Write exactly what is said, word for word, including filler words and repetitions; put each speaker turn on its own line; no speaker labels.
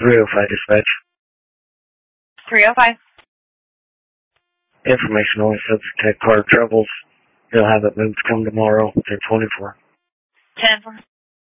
three oh five dispatch.
three oh five.
Information only subject to car troubles. You'll have it moved come tomorrow. They're twenty-four.
ten four.